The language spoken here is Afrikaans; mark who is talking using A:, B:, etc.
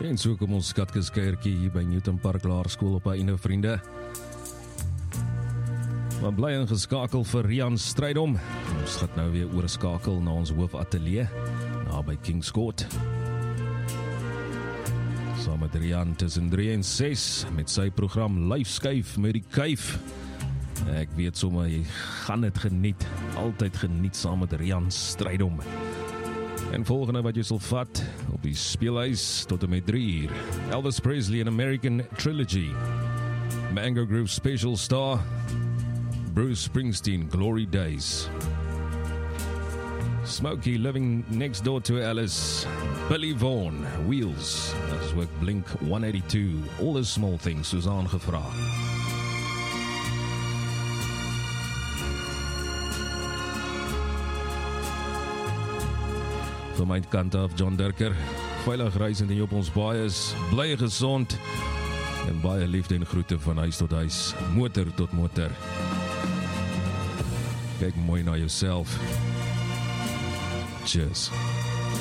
A: En so kom ons skatkiskuiertjie hier by Newton Park Laerskool op einde, vriende. Maar bly ingeskakel vir Rian Strydom. Ons gaan nou weer oorskakel na ons hoofateljee, na by Kings Court. Saam met Rian tussen 3 en 6, met sy program Lyfskuif met die Kuif. Ek weet sommer, jy gaan dit geniet, altyd geniet saam met Rian Strydom. En volgende wat jy sal vat, op die speelhuis tot en met 3 uur. Elvis Presley, An American Trilogy. Mango Groove Special Star. Bruce Springsteen, Glory Days. Smokey, Living Next Door to Alice. Billy Vaughn, Wheels. Dat is ook Blink 182. All the Small Things, soos aangevra. Van my kant af, John Durker. Veilig reisend en op ons baie is. Bly gesond. En baie liefde en groete van huis tot huis. Motor tot motor. Kyk mooi na jouself. Cheers.